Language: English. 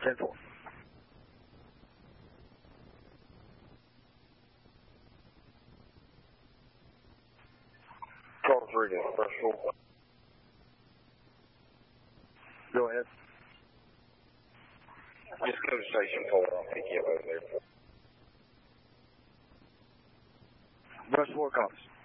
10-4. Charles Regan, first floor. Go ahead. Just go to station 4. I'll pick you up over there. Rush 4 comes.